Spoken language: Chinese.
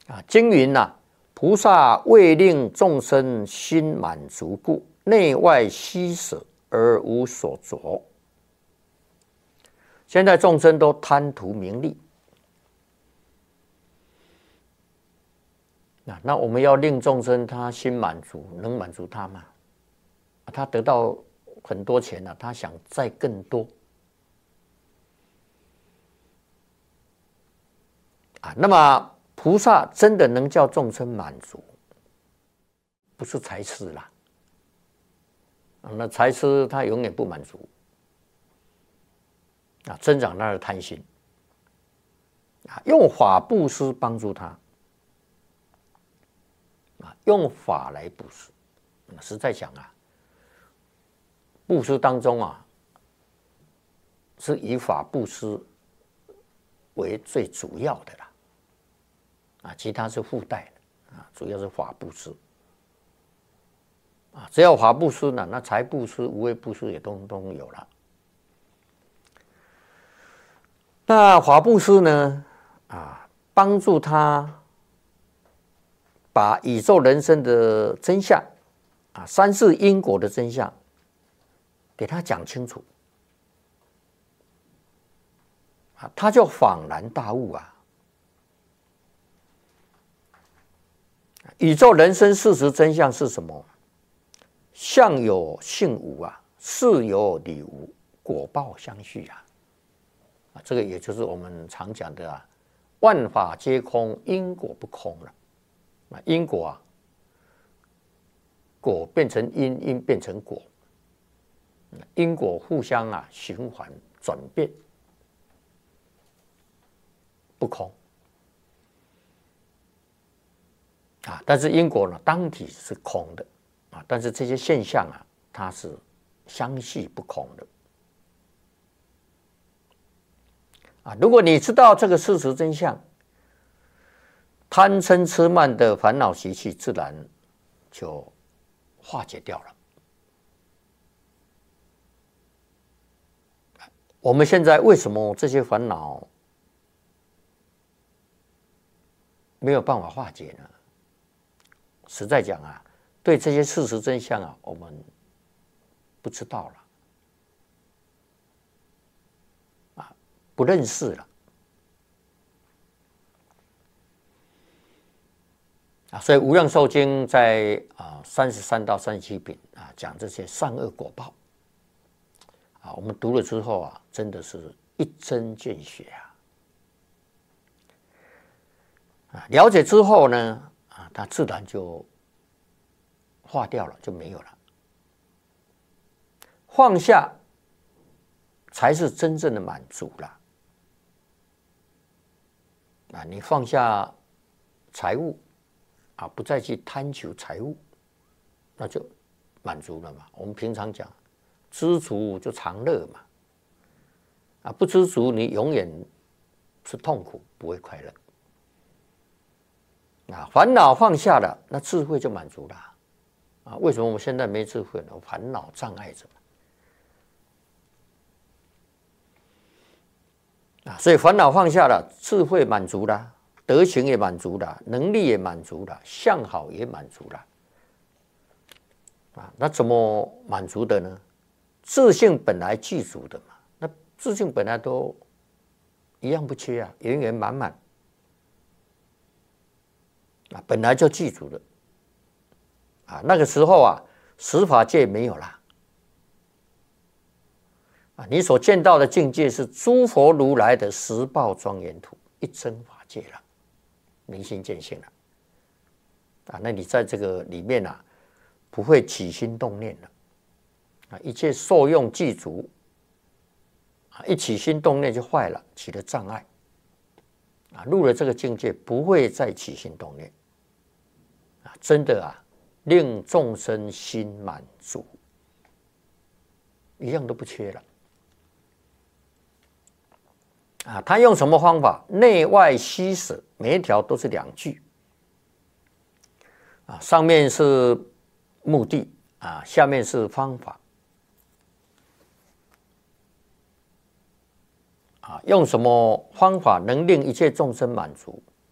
经云菩萨为令众生心满足故，内外悉舍而无所着。现在众生都贪图名利，那我们要令众生他心满足，能满足他吗？他得到很多钱了，他想再更多那么菩萨真的能叫众生满足，不是财痴啦。那财痴他永远不满足增长他的贪心用法布施帮助他用法来布施。实在讲布施当中是以法布施为最主要的啦其他是附带的主要是法布施只要法布施呢，那财布施、无畏布施也通通有了。那法布施呢帮助他把宇宙人生的真相三世因果的真相给他讲清楚他就恍然大悟宇宙人生事实真相是什么？相有性无事有理无，果报相续这个也就是我们常讲的万法皆空，因果不空了因果果变成因，因变成果，因果互相循环转变，不空但是因果呢，当体是空的但是这些现象它是相续不空的如果你知道这个事实真相，贪嗔痴慢的烦恼习气自然就化解掉了。我们现在为什么这些烦恼没有办法化解呢？实在讲对这些事实真相我们不知道了不认识了所以《无量寿经》在33到37品讲这些善恶果报我们读了之后真的是一针见血了解之后呢它自然就化掉了，就没有了。放下才是真正的满足了你放下财物不再去贪求财物，那就满足了嘛。我们平常讲知足就常乐嘛不知足你永远是痛苦，不会快乐烦恼放下了，那智慧就满足了为什么我们现在没智慧呢？烦恼障碍着所以烦恼放下了，智慧满足了，德行也满足了，能力也满足了，相好也满足了那怎么满足的呢？自性本来具足的嘛，那自性本来都一样不缺圆圆满满本来就具足的那个时候十法界没有了你所见到的境界是诸佛如来的十报庄严土，一真法界了，明心见性了那你在这个里面不会起心动念了一切受用具足一起心动念就坏了，起了障碍入了这个境界不会再起心动念真的令众生心满足，一样都不缺了他用什么方法？内外悉舍，每一条都是2句上面是目的下面是方法用什么方法能令一切众生满足？